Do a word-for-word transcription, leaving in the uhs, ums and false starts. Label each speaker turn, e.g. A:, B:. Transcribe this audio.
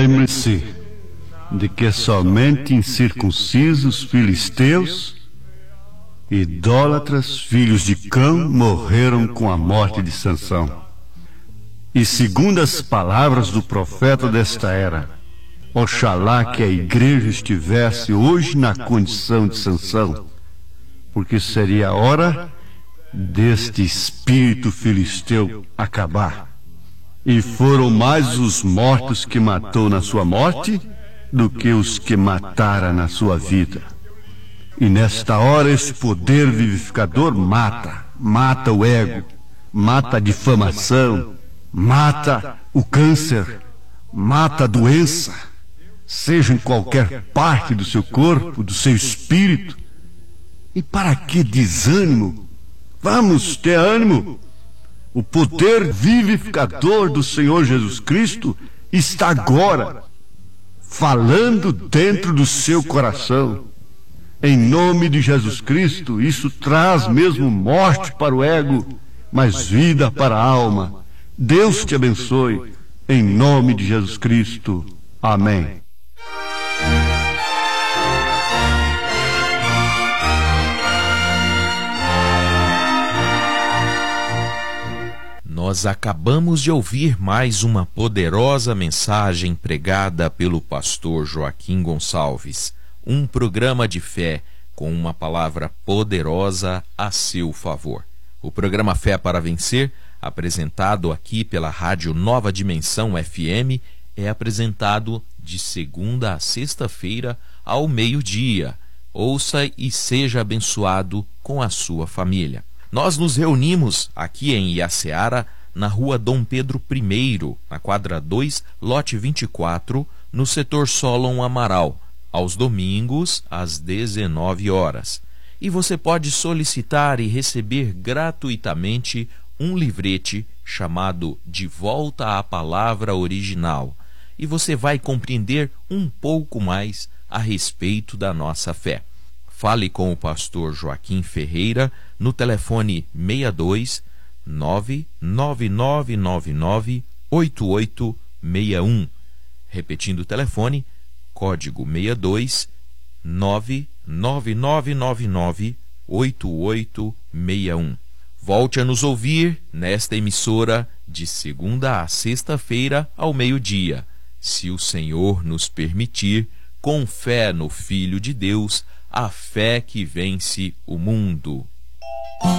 A: Lembre-se de que somente incircuncisos filisteus, idólatras, filhos de Cão, morreram com a morte de Sansão. E segundo as palavras do profeta desta era, oxalá que a igreja estivesse hoje na condição de Sansão, porque seria a hora deste espírito filisteu acabar. E foram mais os mortos que matou na sua morte do que os que matara na sua vida. E nesta hora esse poder vivificador mata, mata o ego, mata a difamação, mata o câncer, mata a doença, seja em qualquer parte do seu corpo, do seu espírito. E para que desânimo? Vamos ter ânimo. O poder vivificador do Senhor Jesus Cristo está agora falando dentro do seu coração. Em nome de Jesus Cristo, isso traz mesmo morte para o ego, mas vida para a alma. Deus te abençoe. Em nome de Jesus Cristo. Amém.
B: Nós acabamos de ouvir mais uma poderosa mensagem pregada pelo pastor Joaquim Gonçalves. Um programa de fé com uma palavra poderosa a seu favor. O programa Fé para Vencer, apresentado aqui pela Rádio Nova Dimensão F M, é apresentado de segunda a sexta-feira ao meio-dia. Ouça e seja abençoado com a sua família. Nós nos reunimos aqui em Iaceara, na rua Dom Pedro I, na quadra dois, lote vinte e quatro, no setor Solon Amaral, aos domingos, às dezenove horas. E você pode solicitar e receber gratuitamente um livrete chamado De Volta à Palavra Original. E você vai compreender um pouco mais a respeito da nossa fé. Fale com o pastor Joaquim Ferreira no telefone seis dois nove nove nove nove nove oito oito seis um. Repetindo o telefone, código seis dois nove nove nove nove nove oito oito seis um. Volte a nos ouvir nesta emissora de segunda a sexta-feira ao meio-dia, se o Senhor nos permitir, com fé no Filho de Deus, a fé que vence o mundo.